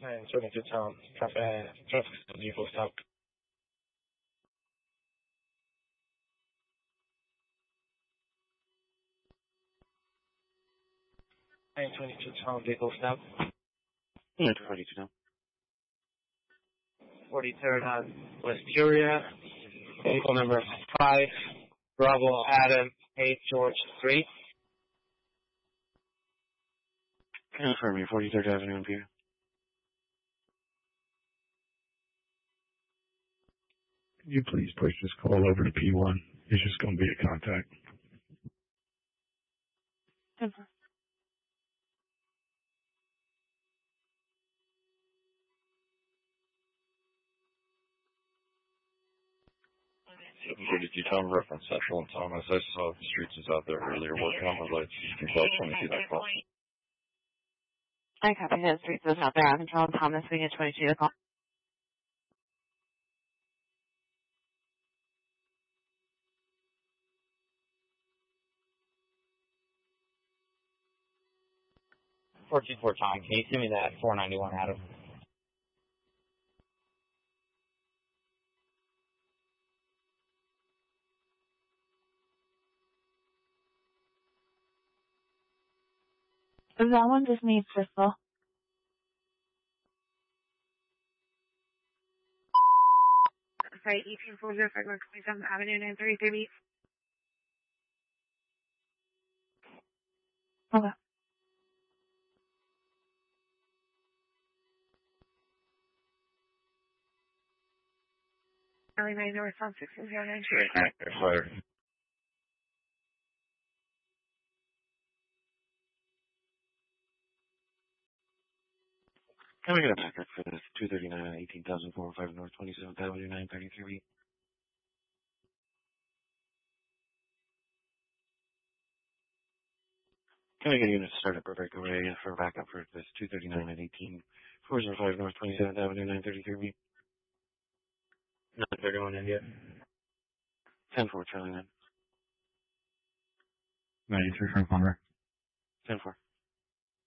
and 22 Tom, traffic signal full stop. And 22 Tom, vehicle stop. Yeah, 22 Tom. 43rd West Curia, vehicle number 5, Bravo Adam 8 George 3. Confirm you, 43rd Avenue in Pier. Can you please push this call over to P1? It's just going to be a contact. Confirm. You Tom, reference Central and Thomas. I saw the streets is out there earlier working on the lights. You can tell 22 that call. I copy that. Streets is out there. I'm controlling Thomas. We get 22 to call. Tom, can you send me that 491 Adam? That one just needs Crystal. Sorry, 18405 North 27th Avenue, 933B. Okay. Alley 9 North on 6092. Fire. Can we get a backup for this? 239 18,405 North 27th Avenue, 933B. Can I get a unit to start up a breakaway for backup for this 239 at 18405 North 27th Avenue, 933B? 931 India. 10-4, Charlie 9. 93 from Conrad. 10-4.